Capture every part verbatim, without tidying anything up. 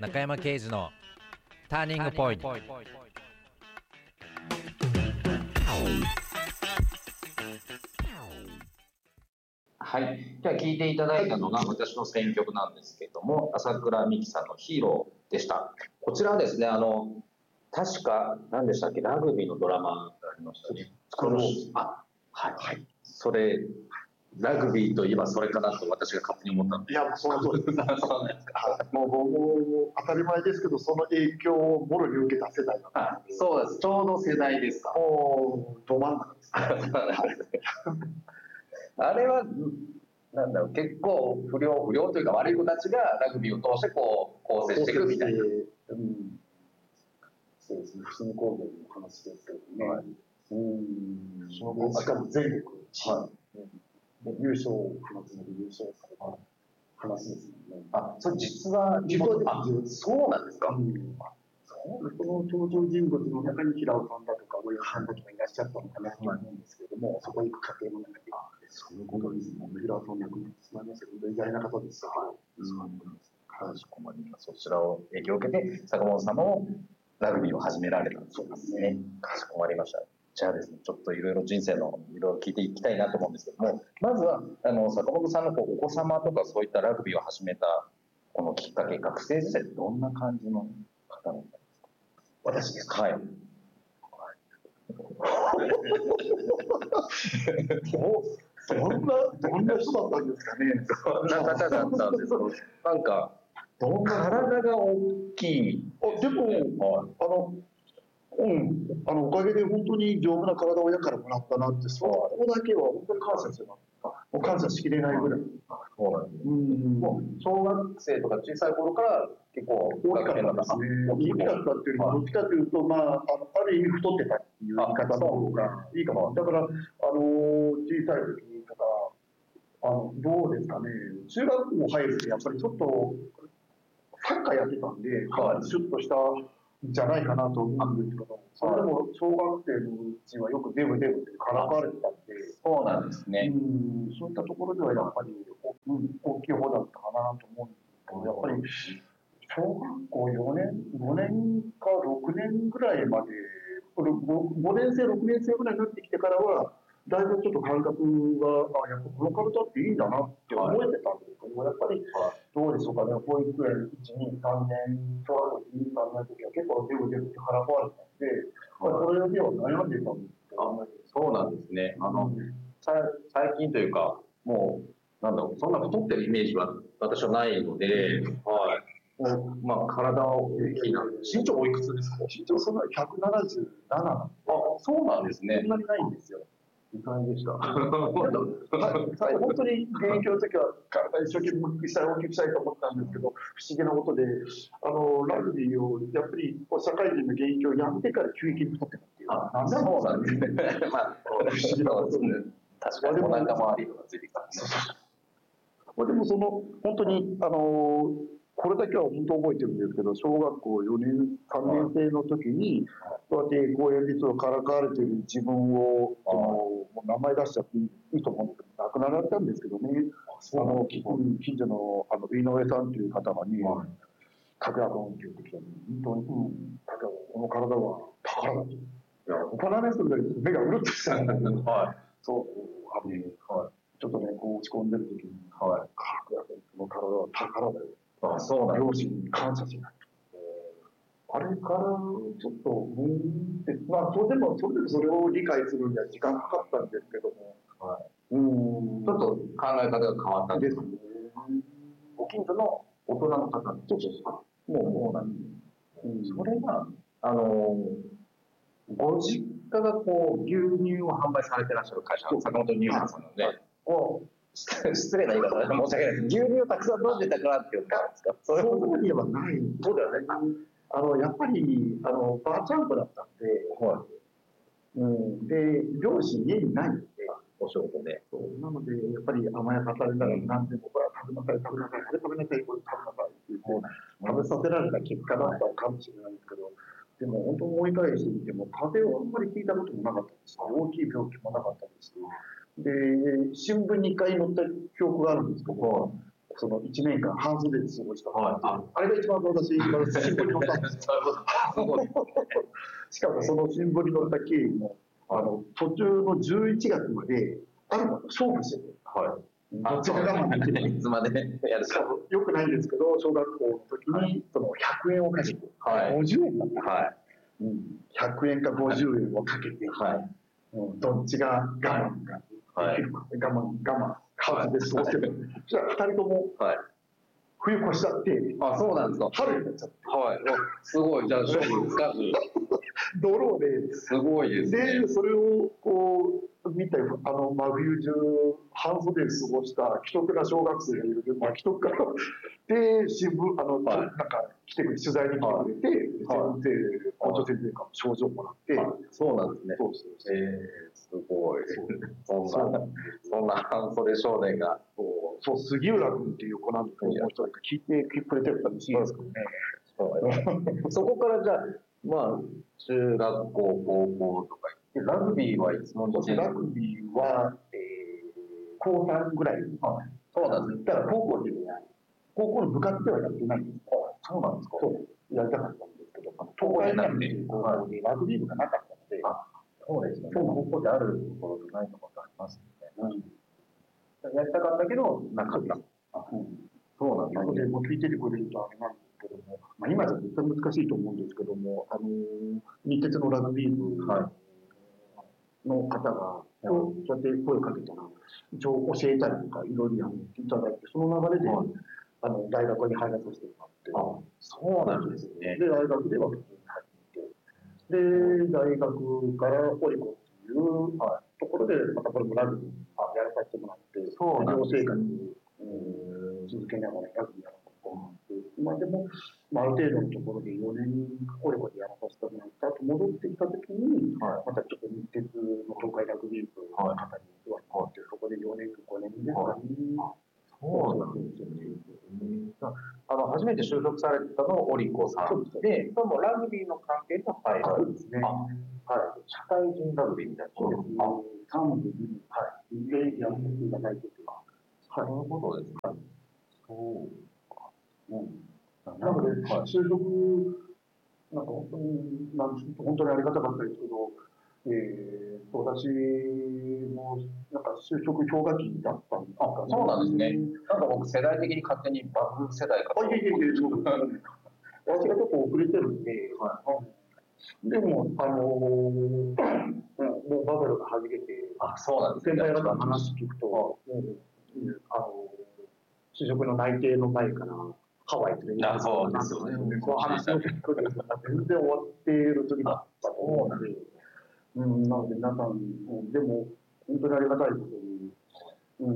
中山圭司のターニングポイント。 はい、じゃあ聴いていただいたのが私の選曲なんですけども、朝倉美希さんのヒーローでした。こちらはですね、あの確か何でしたっけ、ラグビーのドラマがありましたね。このあ、はい、はい、それラグビーといえばそれかなと私が勝手に思ったんで。 いや、その通りです。もう僕も当たり前ですけど、その影響をもろに受けた世代だった。 あ、そうです。ちょうど世代ですか。 もうど真ん中です。 あれはなんだろう、結構不良不良というか悪い子たちがラグビーを通してこう構成していくみたいな。うん、 そうですね。伏見工業の話ですけどね。はい、うん。そのしかも全国一位。はい、優勝を放つので優勝された話ですよね。 あ、それ実は実はあ、 そうなんですか。うん、 その登場人物の中に平尾さんだとか上原さんだとかいらっしゃったのかなと思うんですけれども、そこに行く過程の中で、そういうことですね。平尾さんの役になってしまいましたけど、意外な方ですよ。 かしこまります。そちらを影響を受けて坂本さんもラグビーを始められたそうですね。かしこまりました。じゃあですね、ちょっといろいろ人生のいろいろ聞いていきたいなと思うんですけども、まずはあの坂本さんのこうお子様とかそういったラグビーを始めたこのきっかけ、学生時代どんな感じの方なんですか。 私ですか。 はい。 どんなどんな人だったんですかね。 どんな方だったんですか。なんか体が大きい。 あ、でも、はい、あの。うん、あのおかげで本当に丈夫な体を親からもらったなって、そこだけは本当に感謝してます。もう感謝しきれないぐらい。 そうなんです。うん、もう小学生とか小さい頃から結構大きかったですね。大きかったっていうよりも、どっちかというと、まあ、あのある意味太ってたっていう言い方の方がいいかも。だから、あの小さい時とか、あのどうですかね、中学校入るとやっぱりちょっとサッカーやってたんで、はい、シュッとしたじゃないかなと思うんですけど、それでも小学生のうちはよくデブデブってからかわれてたんで、 そうなんですね。 うん、そういったところではやっぱり、うん、大きい方だったかなと思うんですけど、やっぱり小学校よねん、ごねんかろくねんぐらいまで、ごねん生、ろくねん生ぐらいになってきてからは、だいぶちょっと感覚が、あ、やっぱこの体っていいんだなって思えてたんですけど、やっぱりどうでしょうかね、保育園いち、に、さんねん、小学校いち、に、さんねんの時は結構デブデブってからかわれてたんで、それだけは悩んでたんですけど。 そうなんですね。あの、最近というか、もう、なんだろう、そんな太ってるイメージは私はないので、はい。まあ、体は大きいな。身長おいくつですか。 身長そんなひゃくななじゅうなな。あ、 そうなんですね。 そんなにないんですよ。意外でした。本当に現役の時は体一生懸命大きくしたい大きくしたいと思ったんですけど、不思議なことで、あのラグビーをやっぱり社会人の現役をやってから急激に太ってたっていう。 あ、そうなんですね。まあ、不思議なことですね。確かにお腹周りとかついてきたんですね。 でもその本当にあのこれだけは本当覚えてるんですけど、小学校よねん、さんねん生の時に、こうやって公園でからかわれてる自分を、そのもう名前出しちゃっていいと思うんですけど、亡くなられたんですけどね、あの近所のあの井上さんという方がね、拓也君って言ってきたのに、本当に、うん、拓也君、この体は宝だと。いや、他の人で目がうるっとしたんだけど、はい、そう、あの、はい、ちょっとね、こう落ち込んでる時に、はい、拓也君、この体は宝だよ。 あ、そうなん両親に感謝しない。あれからちょっと、うんって、まあ、それでも、それでもそれを理解するには時間かかったんですけども、はい、うん、 ちょっと考え方が変わったんですね。 ご近所の大人の方の人ですか。 もう、そうなんです。うん、それが、あの、ご実家がこう、牛乳を販売されてらっしゃる会社、坂本乳業さんなので、はい、失礼な言い方で申し訳ないです。牛乳をたくさん飲んでたからっていうことなんですか。 そうではない。そうだよね。あのやっぱりあのバーチャンプだったんで、はい、うん、で両親家にないんで、 お仕事で、 そうなのでやっぱり甘やかされながら何でもこれは食べなさい食べなさいあれ食べなさいこれ食べなさいって言って、食べさせられた結果だったかもしれないんですけど、でも本当思い返してみても風邪をあんまり聞いたこともなかったですし、大きい病気もなかったですし。で新聞にいっかい載った記憶があるんですけど、こそのいちねんかん半袖で過ごした、 はい、 ああれが一番私シンボルに乗ったんですしかもそのシンボルに乗った経緯もあの途中のじゅういちがつまであるのと勝負してて、 はい、 どっちが我慢できるいつまでやるかよくないんですけど、小学校の時にそのひゃくえんをかけて、はい、ごじゅうえんだった、はい、うん、ひゃくえんかごじゅうえんをかけて、はい、うん、どっちが我慢ができるか、はい、我慢我慢数で過ごせる、はい、じゃあふたりとも、はい、冬越しちゃって、 あ、そうなんですか。 春になっちゃって、 はい、すごい、じゃあ勝負つかず、 ドローで、 すごいですね。 で、それをこう見て、あの真冬中半袖で過ごした既得な小学生がいるで、まあ、既得からで新聞あの、はい、なんか来てくれ取材に来てくれて、はい、先生校長先生から賞状もらって、はい、 そうなんですね。そうそうそう、えー、すごい。そんなそんな半袖少年が、 そう、杉浦君っていう子なんですけど、もう一人聞いてくれてるからしいですけどね。 そこからじゃあ、まあ、中学校、高校とか行って、ラグビーはいつものラグビーは、えー、高さんぐらい、 はい、そうなんです。 だから高校では高校の部活ではやってないんです。 そうなんですか。 そう、やりたかったんですけど、東海大学っていう高校でラグビー部がなかったので、 あ、そうですね。高校であるところとないところがありますよね。うん、やりたかったけど、なかった。あ、うん、そうなんですね。 でも聞いててくれるとあれなんですけども、まあ、今じゃ絶対難しいと思うんですけども、あの日鉄のラグビー部の方が、そうやって声をかけたら、一応教えたりとか、いろいろやっていただいて、その流れで、はい、あの大学に入らさせてもらって、 あ、そうなんですね。 で、大学では普通に入って、で、大学からオリコンっていう、はい、ところで、またこれもラグビーやらさせてもらって、そうなんですね。寮生活に続けながらラグビーやらせてもらって、今でも、まあ、ある程度のところでよねんオリコンでやらさせてもらった後、戻ってきたときに、はい、またちょっと日鉄の東海ラグビー部の方に座って、そこでよねんかごねんですかね。 そうなんですよね。あの初めて就職されたのはオリコさんで、そのラグビーの関係の入られるんですね。はい。社会人ラグビーみたいな。 そうですね。さん部に、はい。で、やらせていただいてて。 はい。そういうことですか。そうか。 うん。なので、就職、なんか本当に、なん本当にありがたかったですけど、えー、私もなんか就職氷河期だったんですかね。 あ、そうなんですね。なんか僕世代的に勝手にバブル世代かと。 あ、いえいえいえ、そうです。私がちょっと遅れてるんで、はい、でも、あのー、もうバブルがはじけて、 あ、そうなんですね。先輩方の話聞くと、うん、あのー、就職の内定の前からハワイとか、 あ、そうですよね。 この話の聞くと全然終わっている時だったと思うので。うん、なので皆さん、うん、でも本当にありがたいことに、うん、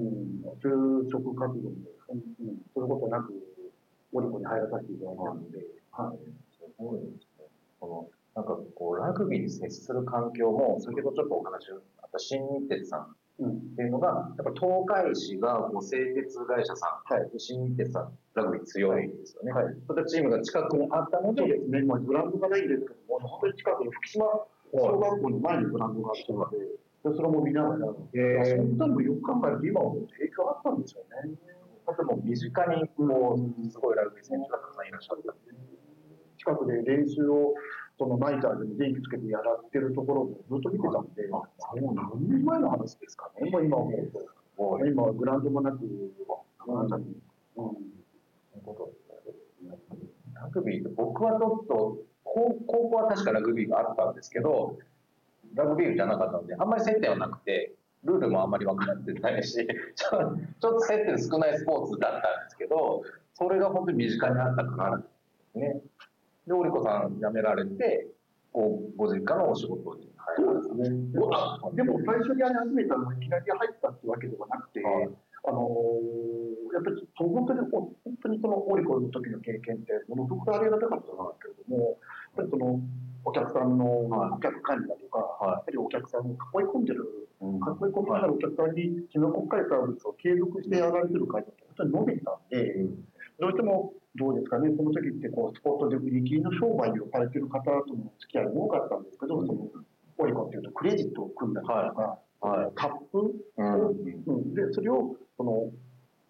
就職活動も、うん、そういうことなくオリコンに入らさせていただいたので、はい、 すごいですね。このなんかこうラグビーに接する環境も先ほどちょっとお話あった新日鉄さんっていうのが、やっぱ東海市がこう製鉄会社さん、はい、新日鉄さんラグビー強いんですよね。はい、そういったチームが近くにあったので、 そうですね。まあグラウンドがないんですけども、本当に近くに福島小学校の前にグラウンドがあったので、でそれも見ながら、えー、そんなのよく考えると今はもう影響あったんでしょうね。 だってもう身近にこうすごいラグビー選手がたくさんいらっしゃった。 近くで練習をそのナイターでも電気つけてやらってるところをずっと見てたんで、あ、もう何年前の話ですかね。今思うと、今はグラウンドもなく、なんか、うん、そういうことですね。ラグビーって僕はちょっと高校は確かラグビーがあったんですけど、ラグビーじゃなかったのであんまり接点はなくて、ルールもあんまり分かってないし、ちょっと接点少ないスポーツだったんですけど、それが本当に身近にあったからですね。で、オリコさん辞められて、こうご実家のお仕事に入られたんですね。 でも最初にやり始めたのはいきなり入ったってわけではなくて、はい、あのー、やっぱり本当に本当にそのオリコの時の経験ってものすごくありがたかったんですけれども、やっぱりそのお客さんの顧客管理だとか、はい、やっぱりお客さんを囲い込んでる、うん、囲い込みながらお客さんにきめ細かいサービスを継続してやられてる会社って本当に伸びたんで、うん、どうしてもどうですかね、その時ってこうスポットで売り切りの商売をされてる方との付き合いも多かったんですけど、うん、そのオリコンっていうとクレジットを組んだりとか、はいはい、タップを、うん、でそれをその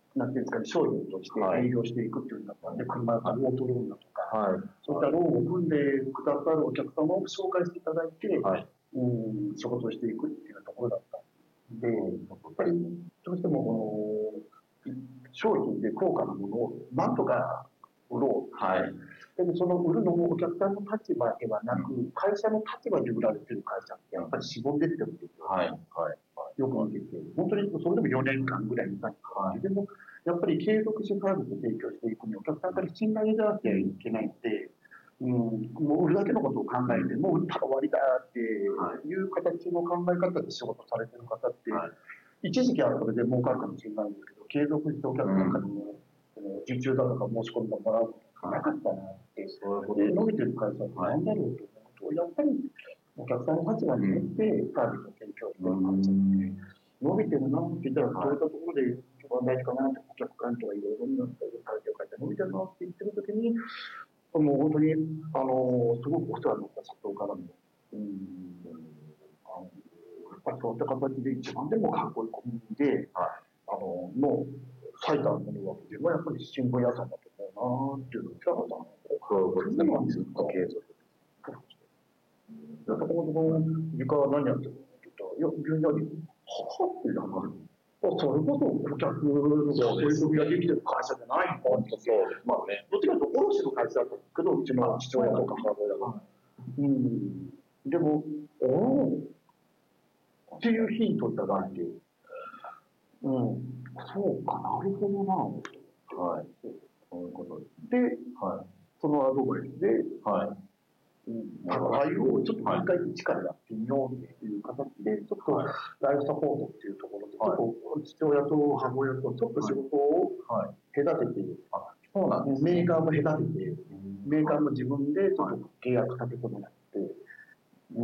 なんていうんですかね、商品として営業していくっていうのだったんで、車やオートローンだとか、 はい。 そういったローンを組んでくださるお客様を紹介していただいて、 はい。 うん、仕事をしていくっていうところだったんで、やっぱりどうしてもこの商品で高価なものをなんとか売ろう。 はい。 でその売るのもお客さんの立場ではなく、うん、会社の立場で売られてる会社ってやっぱりしぼんでってるんですよ。 はい。はい。 よく見てて、本当にそれでもよねんかんぐらいになって、はい、でもやっぱり継続してサービスを提供していくには、お客さんから信頼がなきゃいけないので、うん、もう売るだけのことを考えて、もう売ったら終わりだっていう形の考え方で仕事されてる方って、はい、一時期はそれで儲かるかもしれないんですけど、継続してお客さんからの受注だとか申し込んでもらうのがなかったなって、それで伸びてる会社って何だろうと思うと、やっぱりお客さんの立場によってサービスを提供してる会社って伸びてるなって言ったら、そういったところで一番大事かなって、お客さんとかいろいろな会社を変えて伸びてるなって言ってるときに、もう本当に、あのすごくお世話になった社長からも、うん、あのやっぱりそういった形で一番でもかっこいいコミュニティで、あのの最たるものは、自分はやっぱり新聞屋さんだと思うなっていうのを北川さん、そうですね、まあ、ずっと継続。そこの床は何やってるのって言ったら、いや、牛乳に、ははって言うのそれこそ顧客の継続ができてる会社じゃないのかって、まあ、どっちかというと卸の会社だったんですけど、うちの父親とか母親が。うん。でも、おおっていうヒントいただいて、うん、そうかなるほどな、はい。そういうことで、はい、そのアドバイスで、はい。対応をちょっと毎回一からやってみようっていう形で、ちょっとライフサポートっていうところで、ちょっと父親と母親とちょっと仕事を隔てて、そうなんです、メーカーも隔てて、メーカーも自分でちょっと契約立ててもらって、うん、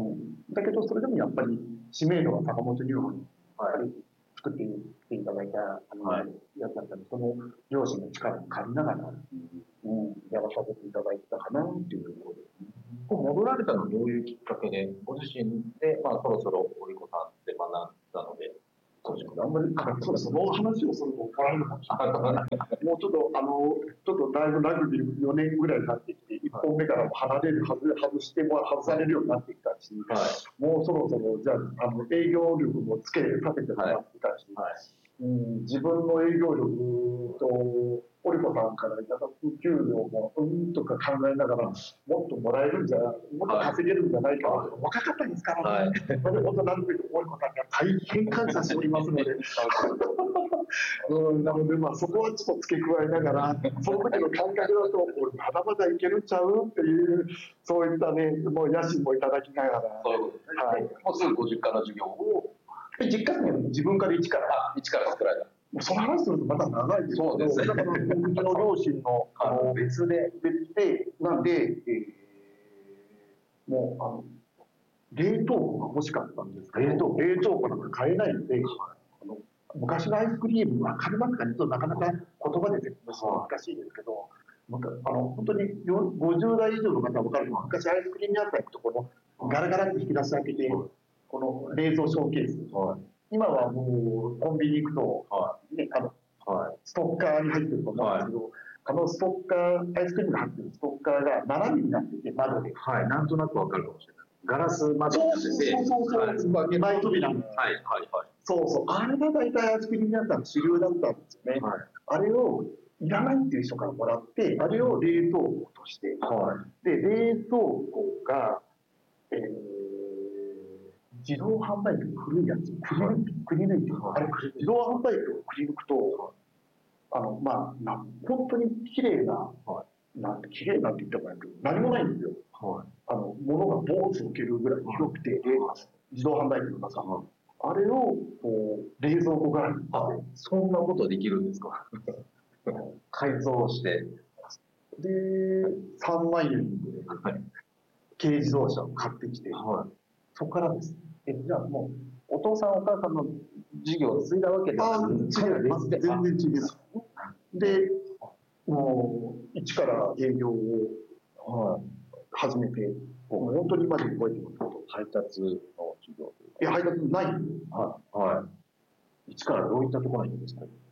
だけどそれでもやっぱり知名度は坂本龍馬に作っていただいたあの、はい、やつだったので、その両親の力を借りながら、うん、やらさせていただいたかなっていうところで。 戻られたのはどういうきっかけで、ご自身で、まあ、そろそろ織子さんで学んだので、 そうですね、あんまり、そうその話をすると怒られるかもしれない。もうちょっと、あの、ちょっとだいぶラグビーよねんぐらいになってきて、いっぽんめからも離れる、外外しても外されるようになってきたし、はい、もうそろそろ、じゃあ、あの営業力もつけて立ててもらってきたし、はいはい、うん、自分の営業力と、織子さんからいただく給料もうんとか考えながら、もっともらえるんじゃない、もっと稼げるんじゃないかなと、はい、若かったですからね、はい、本当、なんという織子さんが大変感謝しておりますので、うん、なので、まあ、そこはちょっと付け加えながら、その時の感覚だと、俺、まだまだいけるんちゃうっていう、そういったね、もう野心もいただきながら、 そういうことですね、はい、もうすぐご実家の授業を、 実家には自分から一から、 一から作られた。 その話するとまだ長いですけど、そうですね、だから僕の両親のあの別で、別で、なんで、えー、もうあの冷凍庫が欲しかったんですけど、冷凍冷凍庫なんか買えないので、あの昔のアイスクリーム、分かりますかね、ちょっとなかなか言葉で説明するの難しいですけど、あの本当にごじゅう代以上の方は分かるのは、昔アイスクリーム屋さん行くと、このガラガラって引き出し開けて、この冷蔵ショーケース。はい、今はもうコンビニ行くと、はいね、あのはい、ストッカーに入ってると思うんですけど、はい、あのストッカー、アイスクリームが入ってるストッカーが斜めになっていて、窓で。 はい、なんとなくわかるかもしれない。ガラス窓になってて、 そうそうそう、にまい扉の。 はいはいはい。 そうそう、あれが大体アイスクリーム屋さんの主流だったんですよね。はい、あれをいらないっていう人からもらって、あれを冷凍庫として、はい、で、冷凍庫が、えー自動販売機の古いやつ、くり抜いて、あれ、自動販売機をくり抜くと、あの、まあ、な本当に綺麗な、なんて、綺麗なって言ってもないけど、何もないんですよ。はい、あの、物がボーンと抜けるぐらい広くて、自動販売機の中、はい、あれを、こう、冷蔵庫代わりにして、 そんなことできるんですか改造して。 で、さんまんえんで、はい、軽自動車を買ってきて、はい、そこからですね。 えじゃあもうお父さんお母さんの事業を継いだわけではなくて、 全然違います。で、もう一から営業を始めて、もう本当に今で覚えてますけど、 配達の事業いや配達ないんで、 はい、はい。一からどういったところにいるんですか。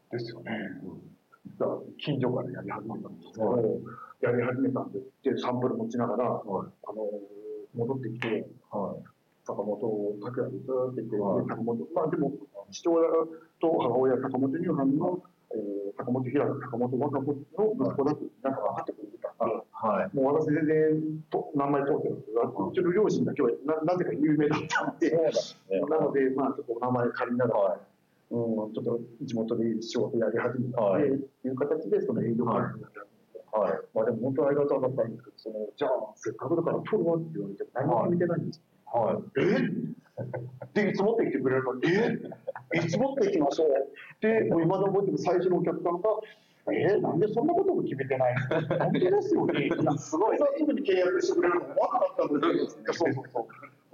ですよね。だから近所からやり始めたんですけど、やり始めたんで、でサンプル持ちながら、あの戻ってきて、坂本拓也ですって言って、坂本、まあでも、父親と母親、坂本龍藩の、えー、坂本平、坂本和歌子の息子だと、なんか分かってくれてたんで、はい、もう私全然と名前通ってるんですけど、うちの両親が今日ななぜか有名だったんで、ね、なので、まあちょっとお名前借りながら、はい、うん、ちょっと地元で仕事やり始めたので、はい、いう形でその営業活動をやり始めて、はい、まあでも本当はありがたかったんですけど、そのじゃあせっかくだから取るわって言われて何も決めてないんですよ。はいはい、えでいつ持ってきてくれるのに、えいつ持ってきましょうで、もう今でも覚えてる最初のお客さんが、えー、なんでそんなことも決めてないの本当ですよね。いや、すごい。すぐに契約してくれるのも分かったんですけど、そうそうそう。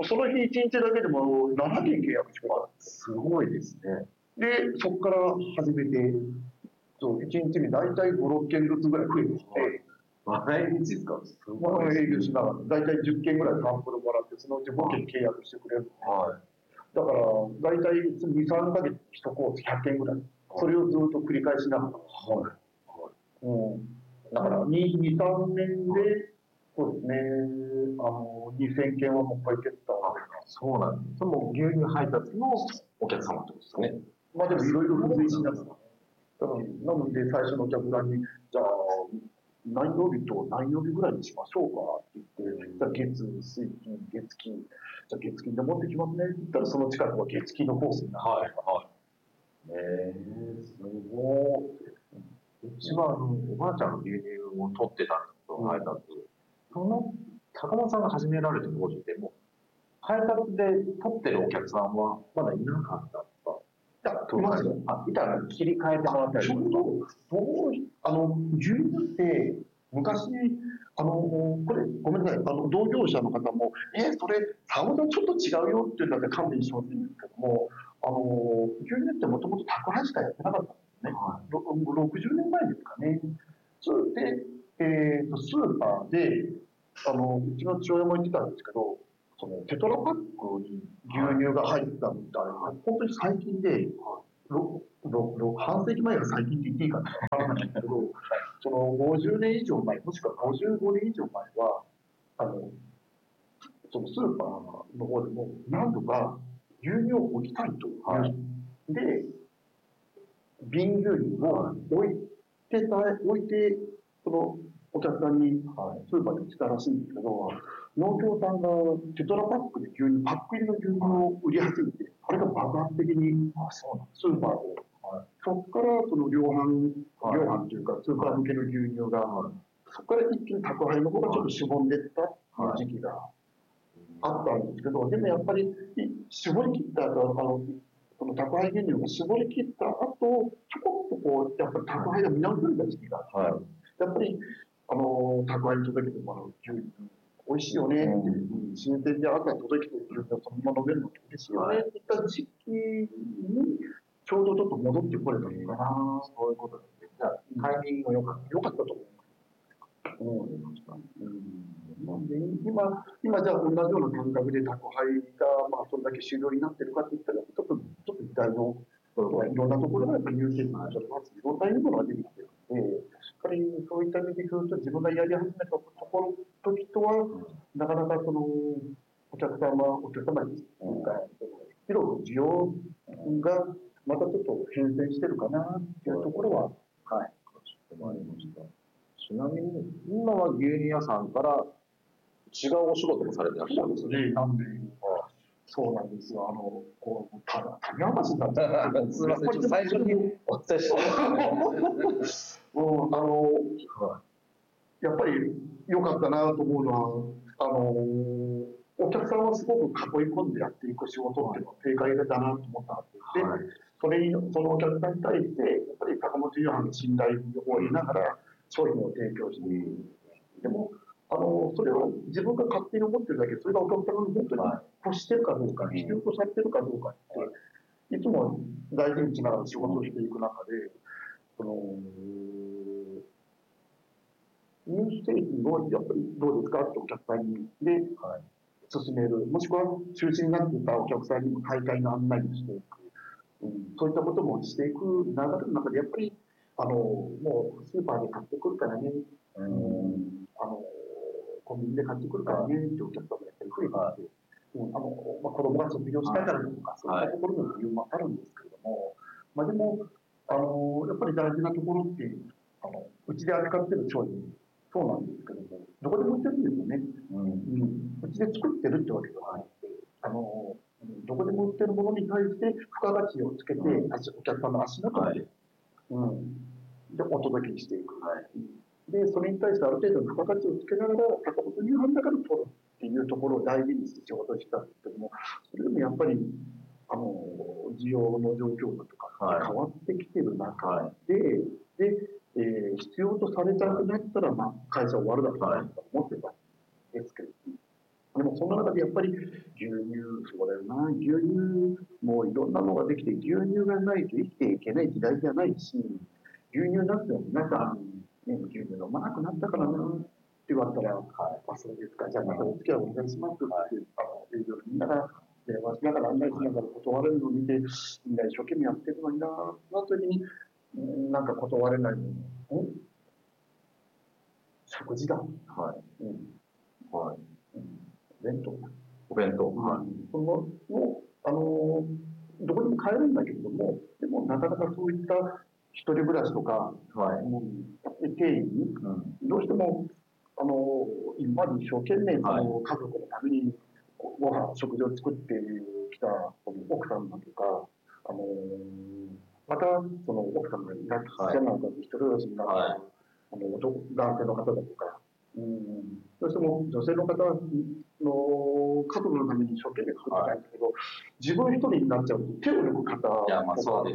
その日一日だけでもななけん契約してくれた。すごいですね。で、そこから始めて、そういちにちに大体ご、ろっけんずつぐらい増えてきて、毎日ですか？すごい営業しながら、大体じゅっけんぐらいサンプルもらって、そのうちごけん契約してくれるので、はい、だから大体に、さんかげついちコースひゃっけんぐらい、それをずっと繰り返しながら、はいはいうん、だからに、さんねんで、そうですね、あのにせんけんはもう一回蹴った。そうなんです。それも牛乳配達のお客様ってことですかね。まあでもいろいろ付随しながら。なので最初のお客さんに、じゃあ、何曜日と何曜日ぐらいにしましょうかって言って、じゃあ月、水金、月金、じゃあ月金で持ってきますねって言ったら、その近くは月金のコースになって、はいはい、えー、すごい。うちはあのおばあちゃんの牛乳を取ってたんですけど、配達。その坂本さんが始められた当時でも、配達で取ってるお客さんはまだいなかったんですか？いましたよ。あ、いたら切り替えてもらったりとか。どうあの牛乳って昔あのこれごめんなさい、あの同業者の方もえそれサウンドちょっと違うよっていうんだって勘弁してほしいんですけども、あの牛乳ってもともと宅配しかやってなかったんですね。はい、ろくじゅうねんまえですかね。それで、えーと、スーパーであのうちの父親も言ってたんですけど。そのテトラパックに牛乳が入ったみたいな、本当に最近で、半世紀前が最近って言っていいかわからないんですけど、そのごじゅうねん以上前、もしくはごじゅうごねん以上前は、あのそのスーパーの方でも、何度か牛乳を置きたいという、はい、で、瓶牛乳を置いてた、置いて、そのお客さんにスーパーに来たらしいんですけど、農協さんがテトラパックで牛乳、パック入りの牛乳を売り始めて、これが爆発的にスーパーで、そこからその量販、量販というか、スーパー向けの牛乳が、そこから一気に宅配の方がちょっとしぼんでいった時期があったんですけど、でもやっぱり絞り切った後、あのその宅配牛乳が絞り切った後、ちょこっとこう、やっぱり宅配が見直された時期があって、やっぱり、あの宅配に届けてもらう牛乳、美味しいよねって、うん、新鮮で朝届けてくれたそのまま飲めるのって嬉しいよねっていった時期に、ちょうどちょっと戻ってこれたのかな、そういうことですね。じゃあ、タイミングが良かった、良かったと思う。うん、なんで今、今じゃあ同じような感覚で宅配が、まあ、それだけ主流になってるかっていったら、ちょっと、ちょっと時代の、いろんなところがやっぱり優先な、いろんなものが出てきてるので、やっぱりそういった意味で言うと、自分がやり始めたところ、時とは、なかなかその、お客様、お客様に、広く需要がまたちょっと変遷してるかなっていうところは、はい、思いました。ちなみに、今は牛乳屋さんから違うお仕事もされてらっしゃるんですね。なんで、そうなんですよ。あの、こう、ただ、種明かしになっちゃう。すみません、ちょっと最初にお伝えして。うん、あの、やっぱり良かったなと思うのは、あの、お客さんはすごく囲い込んでやっていく仕事っていうのは正解だなと思ったんですよ。で、それに、そのお客さんに対して、やっぱり坂本龍藩の信頼を得ながら、商品を提供している。でも、あのそれは自分が勝手に思ってるだけで、それがお客様に本当に欲してるかどうか、必要とされてるかどうかって、いつも大事にしながら仕事をしていく中で、その乳製品をやっぱりどうですかってお客さんにで、進める、もしくは中心になっていたお客さんにも大会の案内をしていく。 うん、そういったこともしていく流れの中で、やっぱりあのもうスーパーで買ってくるからね、うん、あのコンビニで買ってくるからねってお客様がやっぱり増えてきて、うん、あのまあ、子供が卒業したからとか、そういったところの理由もあるんですけれども、まあ、でもあのやっぱり大事なところって、あのうちで扱ってる商品、そうなんですけども、どこでも売ってるんですよね。うん、うちで作ってるってわけではなくて、あのどこでも売ってるものに対して付加価値をつけて、うん、お客さんの足元まで、はい、うん、でお届けしていく、はい、でそれに対してある程度の付加価値をつけながら、坂本乳販だから取るっていうところを大事にして仕事をしてたんですけども、それでもやっぱりあの需要の状況とか変わってきてる中で、はい、で、えー、必要とされなくなったら、まあ、会社終わるだろうなと思ってたんですけど、でもその中でやっぱり牛乳、そうだよな、牛乳もいろんなのができて、牛乳がないと生きていけない時代じゃないし、牛乳なくても皆さん、ね、牛乳飲まなくなったからなって言われたら、はい、あ、そうですか、じゃあまたお付き合いお願いしますって、はい、あの営業みんなが電話しながら案内しながら断れるのを見て、みんな一生懸命やってるのにな、その時に、なんか断れないのに、ん食事だ。はい。うん。はい。うん、お弁当。お弁当。はい。その、の、あの、どこにも買えるんだけれども、でもなかなかそういった一人暮らしとか、はい。うん、経緯に、うん、どうしても、あの、今まで一生懸命、その家族のためにご飯、食事を作ってきた奥さんだとか、あの、また、その奥さんがいらっしゃるのか、一人暮らしになった、はい、あの男性の方だとか、うん、どうしても女性の方の家族のために一生懸命作ってたんですけど、はい、自分一人になっちゃうと手を抜く方がいらっしゃって、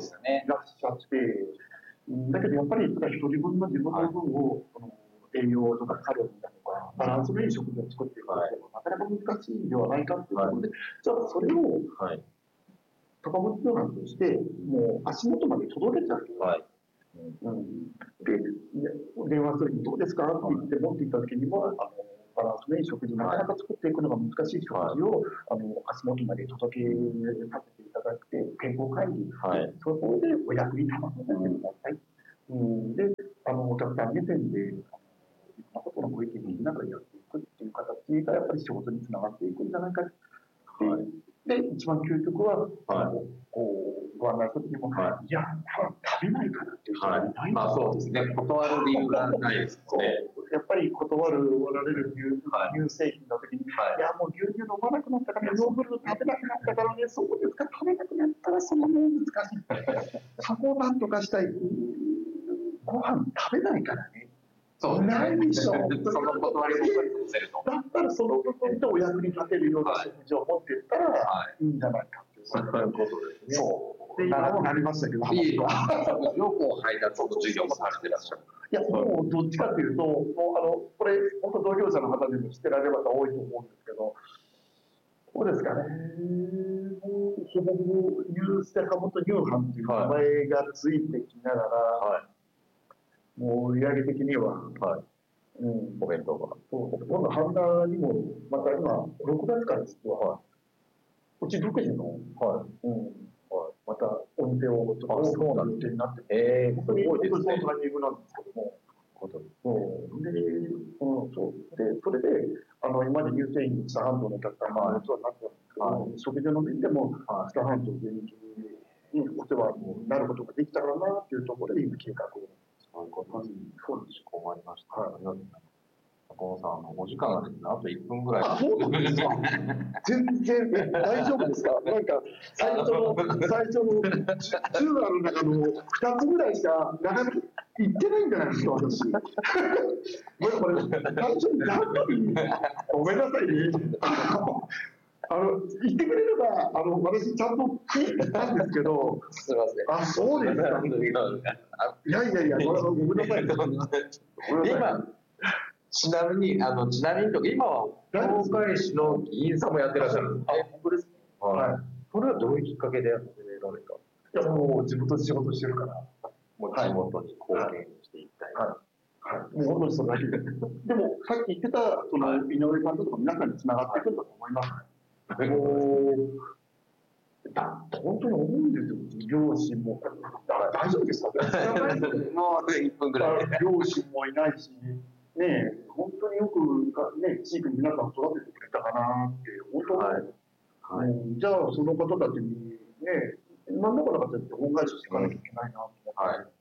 だけどやっぱりただ一人分の自分の分を、はい、栄養とかカロリーだとかバランスのいい食事を作っていくこともなかなか難しいんではないかというところで、はい、じゃあそれを高松病院としてもう足元まで届けちゃう。はい、うん、で電話するにどうですかって言って持っていった時にも、あのバランスのいい食事、なかなか作っていくのが難しい食事を、はい、あの足元まで届けさせていただいて、健康会議、はい、そこでお役に立たせてください。うん、で、あのお客さん目線で、いろんなことのご意見を言いながらやっていくっていう形がやっぱり仕事につながっていくんじゃないかっていう。はい、で、一番究極は、はい、こうご案内する時にも、はい、いや、食べないからっていう人がいない、はい、まあそうですね、断る理由がないですね。やっぱり断る、られる乳、はい、乳製品の時に、はい、いや、もう牛乳飲まなくなったから、ヨーグルト食べなくなったからね、そうですか、食べなくなったら、そのもう難しい。そこをなんとかしたい。ご飯食べないからね。そうないでしょ。その断りもだったらその部分でお役に立てるような食事を持っていったらいいんじゃないかっていう、そういうことですね。そう。ななりましたけど、いいよ。両方配達の授業もされてらっしゃる。いや、もうどっちかというと、もうあのこれ本当同業者の方でも知ってられる方多いと思うんですけど、そうですかね。もうほぼほぼニュース坂本乳販っていう名前がついてきながら。はい、もう売上的には、はい、うん、お弁当が。そう、今度、半田にも、また今、ろくがつから実は、はい、うち独自の、はい、うん、はい、またお店をちょっとオープンする予定になってて、えー、本当に、本当にそのタイミングなんですけども、そうで、うん、そうで、それで、あの今まで乳製品の北半島のお客様のツアーになってたんですけど、はい、食事の面でも、北半島全域にお世話になることができたらなっていうところで、今、計画を。そういうことです。そうです。困りました。はい。坂本さん、あのお時間がですね、あといっぷんぐらい。あ、そうなんですか。全然大丈夫ですか。なんか最初の最初のじゅう話の中のふたつぐらいしかなかなか言ってないんじゃないですか、私。これ最初にやっぱりごめんなさいね。あの言ってくれれば、あの私ちゃんと聞いてたんですけど、すみません。あ、そうですか。いやいやいや、ごめんなさい。今、ちなみに、あのちなみにと今は東海市の議員さんもやってらっしゃるんですね。本当ですね。はい。それはどういうきっかけで始められた？いや、もう自分と仕事してるから、もう地元に貢献していきたい。はい。はい。もう本当にそれだけで。でもさっき言ってたその井上さんとか皆さんにつながっていくんだと思います。あのだ本当に思うんですよ、両親も。大丈夫ですかもういっぷんぐらいで。 両親もいないし、ね、本当によく、ね、地域の皆さん育ててくれたかなって、本当に、はいはい、じゃあ、その方たちに、ね、何だかだかって恩返ししていかなきゃいけないなと思って、はい、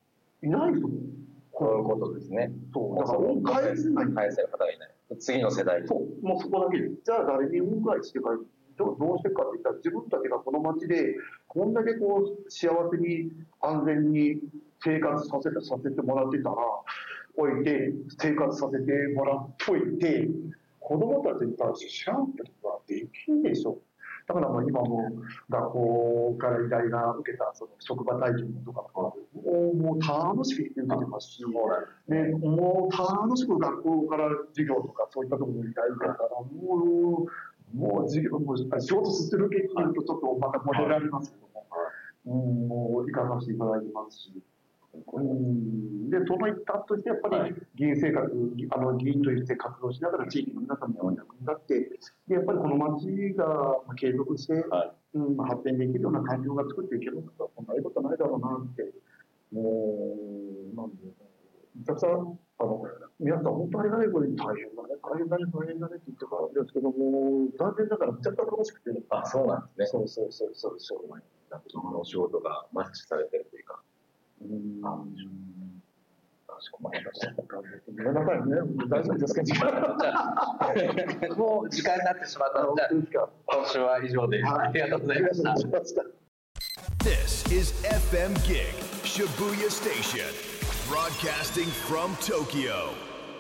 いないですもん。 そういうことですね。 そう、だから恩返せない。 返せる方がいない。次の世代に。 そう、もうそこだけで。じゃあ、誰に恩返ししてか、どうしてかって言ったら、自分たちがこの町で、こんだけこう幸せに安全に生活させてさせてもらってたら、おいて、生活させてもらっといて、子供たちに対して知らんことはできんでしょ。だからもう今も学校から依頼が受けたその職場体験とかももう楽しく受けてますし、ね、もう楽しく学校から授業とかそういったところに依頼受けたら、もう、もう授業も仕事するけっていうとちょっとまた戻られますけども、うん、もう行かさせていただいてますし。うん、でその一環としてやっぱり議員生活、あの議員として活動しながら地域の皆さんにお役に立って、でやっぱりこの町が継続して、はい、うん、発展できるような環境が作っていけるのか、そんなことないだろうなって、もう、なんで、めちゃくちゃ、あの皆さん、本当にありがたいことに大変だね、大変だね、大変だねって言ってたんですけども、残念ながらめちゃくちゃ楽しくて、 あ、そうなんですね。 そうそうそうそうそう、 なんか今のお仕事がマッチされてるというか。 うん、かしこまりました。ごめんなさいね。大丈夫ですか？時間もう時間になってしまったので、今週は以上です。ありがとうございました。 This is エフエム Gig Shibuya Station, broadcasting from Tokyo.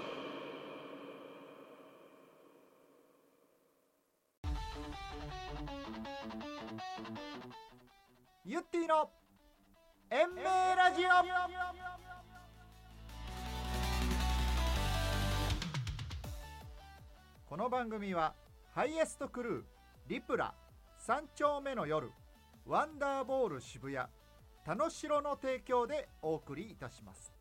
ゆってぃの延命ラジオ。この番組はハイエストクルー、リプラ、三丁目の夜、ワンダーボール渋谷、田野城の提供でお送りいたします。